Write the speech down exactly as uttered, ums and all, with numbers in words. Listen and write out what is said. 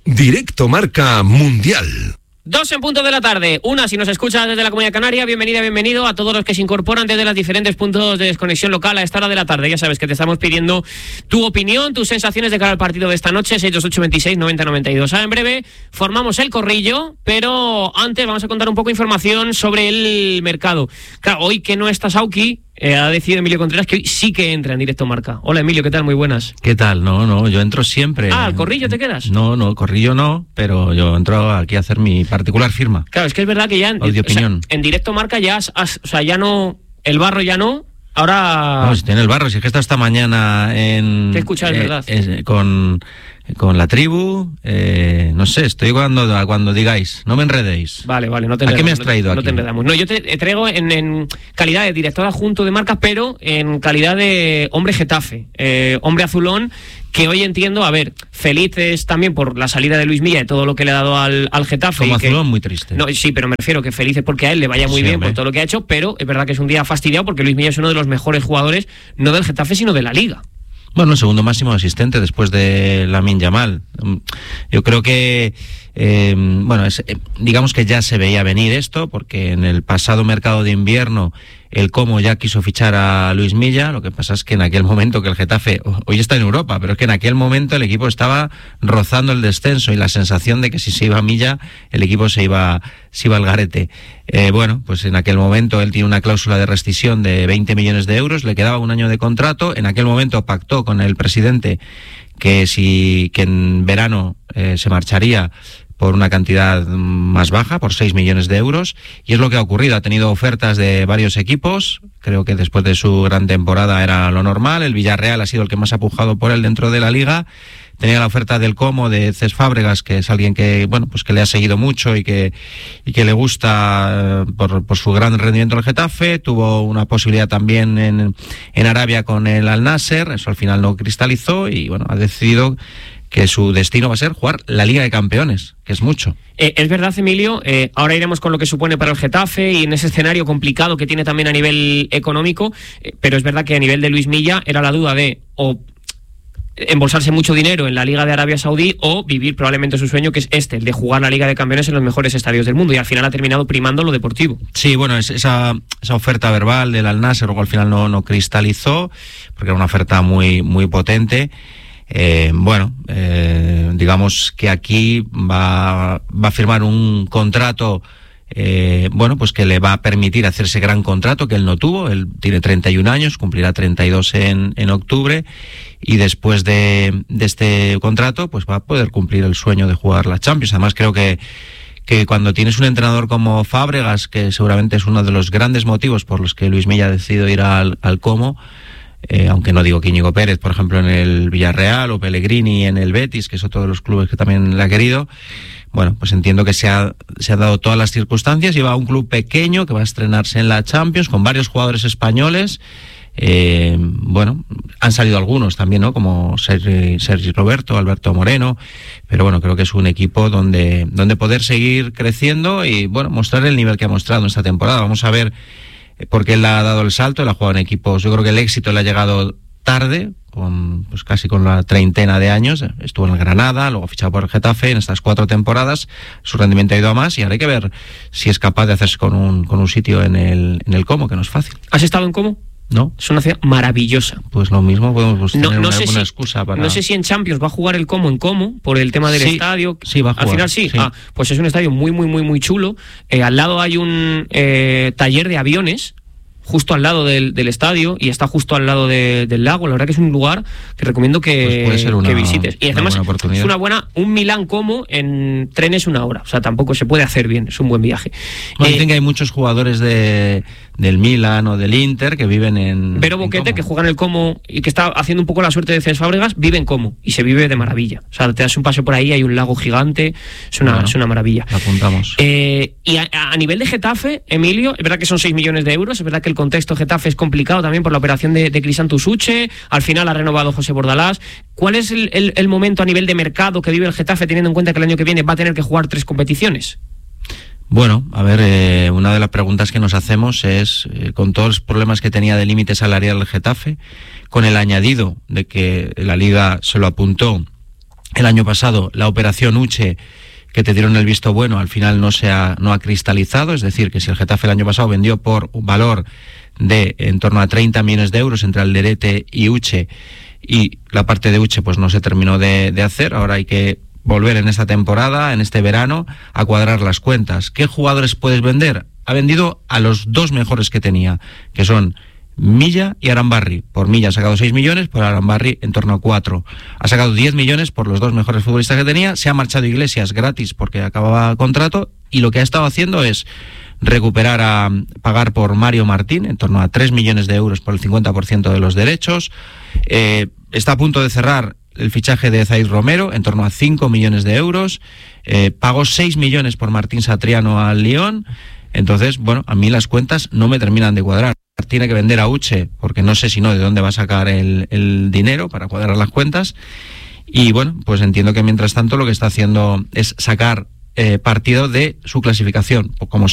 Directo Marca Mundial. Dos en punto de la tarde, una si nos escuchas desde la Comunidad Canaria, bienvenida, bienvenido a todos los que se incorporan desde los diferentes puntos de desconexión local a esta hora de la tarde. Ya sabes que te estamos pidiendo tu opinión, tus sensaciones de cara al partido de esta noche, seis dos ocho veintiséis noventa noventa y dos. Ahora en breve formamos el corrillo, pero antes vamos a contar un poco de información sobre el mercado. Claro, hoy que no está Sauki, Eh, ha decidido Emilio Contreras que hoy sí que entra en Directo Marca. Hola Emilio, ¿qué tal? Muy buenas. ¿Qué tal? No, no, yo entro siempre. Ah, ¿al corrillo te quedas? No, no, corrillo no, pero yo entro aquí a hacer mi particular firma. Claro, es que es verdad que ya en, o sea, en Directo Marca ya has, has, o sea, ya no, el barro ya no, ahora... No, si tiene el barro, si es que está esta mañana en... ¿Qué escuchas, eh, verdad? Eh, con... con la tribu, eh, no sé, estoy cuando, cuando digáis, no me enredéis. Vale, vale, no te enredamos. ¿A qué me has no, traído no, aquí? No te enredamos. No, yo te traigo en, en calidad de director adjunto de marca, pero en calidad de hombre Getafe, eh, hombre azulón, que hoy entiendo, a ver, felices también por la salida de Luis Milla y todo lo que le ha dado al, al Getafe. Como y que, azulón muy triste. No, sí, pero me refiero que felices porque a él le vaya muy sí, bien hombre. por todo lo que ha hecho, pero es verdad que es un día fastidiado porque Luis Milla es uno de los mejores jugadores, no del Getafe, sino de la Liga. Bueno, el segundo máximo asistente después de Lamine Yamal. Yo creo que, eh, bueno, es, eh, digamos que ya se veía venir esto, porque en el pasado mercado de invierno el Como ya quiso fichar a Luis Milla. Lo que pasa es que en aquel momento que el Getafe, hoy está en Europa, pero es que en aquel momento el equipo estaba rozando el descenso y la sensación de que si se iba a Milla, el equipo se iba, se iba al garete. Eh, bueno, pues en aquel momento él tiene una cláusula de rescisión de veinte millones de euros, le quedaba un año de contrato. En aquel momento pactó con el presidente que si que en verano eh, se marcharía por una cantidad más baja, por seis millones de euros, y es lo que ha ocurrido. Ha tenido ofertas de varios equipos, creo que después de su gran temporada era lo normal. El Villarreal ha sido el que más ha pujado por él dentro de la Liga. Tenía la oferta del Como de Cés Fábregas, que es alguien que, bueno, pues que le ha seguido mucho y que y que le gusta eh, por, por su gran rendimiento en el Getafe. Tuvo una posibilidad también en, en Arabia con el Al Nasser, eso al final no cristalizó y, bueno, ha decidido que su destino va a ser jugar la Liga de Campeones, que es mucho. Eh, es verdad, Emilio, eh, ahora iremos con lo que supone para el Getafe y en ese escenario complicado que tiene también a nivel económico, eh, pero es verdad que a nivel de Luis Milla era la duda de o embolsarse mucho dinero en la Liga de Arabia Saudí o vivir probablemente su sueño, que es este, el de jugar la Liga de Campeones en los mejores estadios del mundo, y al final ha terminado primando lo deportivo. Sí, bueno, es, esa, esa oferta verbal del Al Nasser luego al final no, no cristalizó, porque era una oferta muy, muy potente. Eh, bueno, eh, digamos que aquí va, va a firmar un contrato, eh, bueno, pues que le va a permitir hacer ese gran contrato que él no tuvo. Él tiene treinta y un años, cumplirá treinta y dos en, en octubre, y después de, de este contrato, pues va a poder cumplir el sueño de jugar la Champions. Además, creo que que cuando tienes un entrenador como Fábregas, que seguramente es uno de los grandes motivos por los que Luis Milla ha decidido ir al, al Como, Eh, aunque no digo que Íñigo Pérez, por ejemplo, en el Villarreal, o Pellegrini en el Betis, que es otro de los clubes que también le ha querido. Bueno, pues entiendo que se ha, se han dado todas las circunstancias. Lleva a un club pequeño que va a estrenarse en la Champions, con varios jugadores españoles. Eh, bueno, han salido algunos también, ¿no? Como Sergi, Sergi Roberto, Alberto Moreno. Pero bueno, creo que es un equipo donde, donde poder seguir creciendo y, bueno, mostrar el nivel que ha mostrado en esta temporada. Vamos a ver, porque él ha dado el salto, él ha jugado en equipos, yo creo que el éxito le ha llegado tarde, con pues casi con la treintena de años. Estuvo en el Granada, luego fichado por el Getafe. En estas cuatro temporadas su rendimiento ha ido a más y ahora hay que ver si es capaz de hacerse con un, con un sitio en el, en el Como, que no es fácil. ¿Has estado en Como? No. Es una ciudad maravillosa. Pues lo mismo podemos tener no, no una, sé una si, excusa para... No sé si en Champions va a jugar el Como en Como, por el tema del sí, estadio. Sí, va a jugar. Al final sí. sí. Ah, pues es un estadio muy, muy, muy, muy chulo. Eh, al lado hay un eh, taller de aviones, justo al lado del, del estadio, y está justo al lado de, del lago. La verdad que es un lugar que recomiendo que, pues una, que visites. Y además una es una buena, un Milán Como en trenes una hora. O sea, tampoco se puede hacer bien, es un buen viaje. Bueno, eh, dicen que hay muchos jugadores de, del Milán o del Inter que viven en... Vero Boquete, que juega en el Como y que está haciendo un poco la suerte de Cés Fábregas, vive en Como y se vive de maravilla. O sea, te das un paseo por ahí, hay un lago gigante, es una, bueno, es una maravilla. Lo apuntamos. Eh, y a, a nivel de Getafe, Emilio, es verdad que son seis millones de euros, es verdad que el contexto Getafe es complicado también por la operación de, de Crisanto Suche, al final ha renovado José Bordalás. ¿Cuál es el, el, el momento a nivel de mercado que vive el Getafe, teniendo en cuenta que el año que viene va a tener que jugar tres competiciones? Bueno, a ver, eh, una de las preguntas que nos hacemos es, eh, con todos los problemas que tenía de límite salarial el Getafe, con el añadido de que la Liga se lo apuntó el año pasado la operación Uche, que te dieron el visto bueno, al final no se ha, no ha cristalizado, es decir, que si el Getafe el año pasado vendió por un valor de en torno a treinta millones de euros entre Alderete y Uche, y la parte de Uche pues no se terminó de, de hacer, ahora hay que volver en esta temporada, en este verano, a cuadrar las cuentas. ¿Qué jugadores puedes vender? Ha vendido a los dos mejores que tenía, que son Milla y Arambarri. Por Milla ha sacado seis millones, por Arambarri en torno a cuatro. Ha sacado diez millones por los dos mejores futbolistas que tenía, se ha marchado Iglesias gratis porque acababa contrato, y lo que ha estado haciendo es recuperar a pagar por Mario Martín en torno a tres millones de euros por el cincuenta por ciento de los derechos. Eh, está a punto de cerrar el fichaje de Zaid Romero en torno a cinco millones de euros. Eh, pagó seis millones por Martín Satriano al Lyon. Entonces, bueno, a mí las cuentas no me terminan de cuadrar. Tiene que vender a Uche porque no sé si no de dónde va a sacar el, el dinero para cuadrar las cuentas. Y bueno, pues entiendo que mientras tanto lo que está haciendo es sacar eh, partido de su clasificación. Como